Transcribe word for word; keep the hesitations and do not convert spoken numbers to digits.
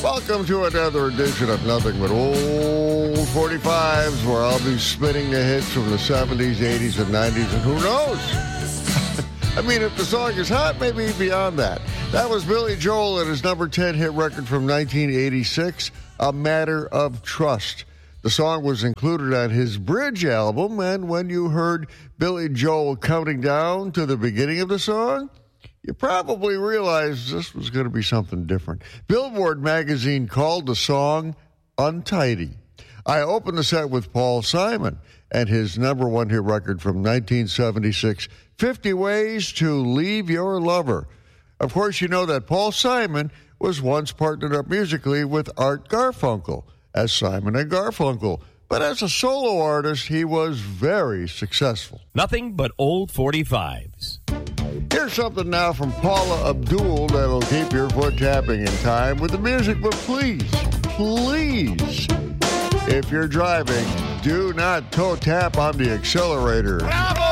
Welcome to another edition of Nothing But Old forty-fives, where I'll be spinning the hits from the seventies, eighties, and nineties, and who knows? I mean, if the song is hot, maybe beyond that. That was Billy Joel and his number ten hit record from nineteen eighty-six, A Matter of Trust. The song was included on his Bridge album, and when you heard Billy Joel counting down to the beginning of the song, you probably realized this was going to be something different. Billboard magazine called the song Untidy. I opened the set with Paul Simon and his number one hit record from nineteen seventy-six, fifty Ways to Leave Your Lover. Of course, you know that Paul Simon was once partnered up musically with Art Garfunkel as Simon and Garfunkel. But as a solo artist, he was very successful. Nothing but old forty-fives. Here's something now from Paula Abdul that'll keep your foot tapping in time with the music, but please, please, if you're driving, do not toe tap on the accelerator. Bravo!